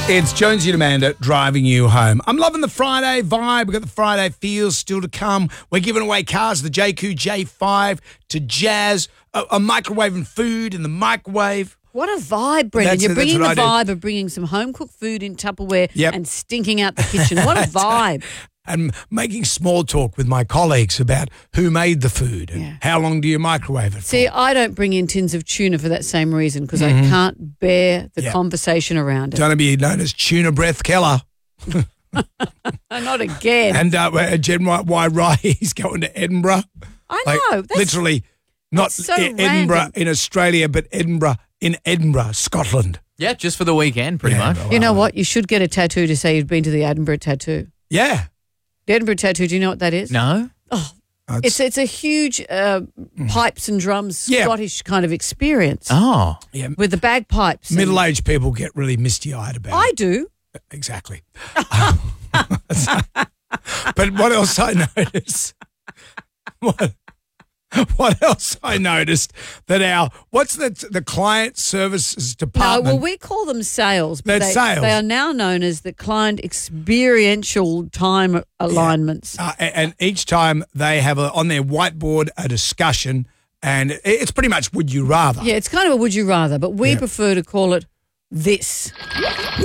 It's Jonesy and Amanda driving you home. I'm loving the Friday vibe. We've got the Friday feels still to come. We're giving away cars, the JQ J5 to Jazz, a microwave and food in the microwave. What a vibe, Brendan. You're bringing the vibe of bringing some home-cooked food in Tupperware and stinking out the kitchen. What a vibe. And making small talk with my colleagues about who made the food and how long do you microwave it for. See, I don't bring in tins of tuna for that same reason because I can't bear the conversation around it. Don't want to be known as Tuna Breath Keller. Not again. And Jen Why Riley's going to Edinburgh. I know. Like, literally not so Edinburgh random. in Australia, but Edinburgh in Edinburgh, Scotland. Yeah, just for the weekend, pretty much. Well, You know what? You should get a tattoo to say you've been to the Edinburgh tattoo. Yeah. The Edinburgh tattoo, do you know what that is? No? Oh, it's a huge pipes and drums Scottish kind of experience. Oh. Yeah. With the bagpipes. Middle-aged people get really misty-eyed about I it. do. Exactly. But what else I noticed? What else I noticed that what's the client services No, department? well, we call them sales. But That's sales. They are now known as the client experiential time alignments. And each time they have on their whiteboard a discussion, and it's pretty much would you rather. Yeah, it's kind of a would you rather, but we prefer to call it this.